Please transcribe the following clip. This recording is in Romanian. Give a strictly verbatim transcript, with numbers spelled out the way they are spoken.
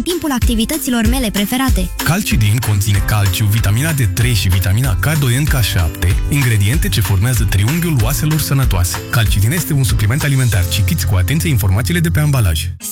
timpul activităților mele preferate. Calcidin conține calciu, vitamina D trei și vitamina K doi N K șapte, ingrediente ce formează triunghiul oaselor sănătoase. Calcidin este un supliment alimentar. Citiți cu atenție informațiile de pe ambalaj.